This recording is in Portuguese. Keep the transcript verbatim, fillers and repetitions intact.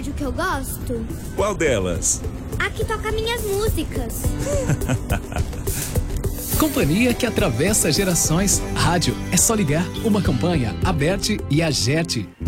rádio que eu gosto? Qual delas? A que toca minhas músicas. Companhia que atravessa gerações. Rádio é só ligar. Uma campanha, Aberte e Agerte.